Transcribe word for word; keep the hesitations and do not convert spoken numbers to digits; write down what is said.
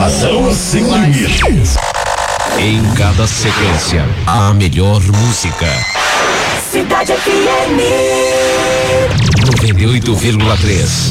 Programação sem limites. Em cada sequência, a melhor música. Cidade F M noventa e oito vírgula três.